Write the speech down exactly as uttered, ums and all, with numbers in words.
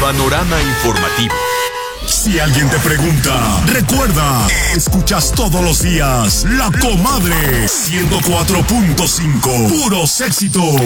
panorama informativo. Si alguien te pregunta, recuerda, escuchas todos los días La Comadre ciento cuatro punto cinco, puros éxitos.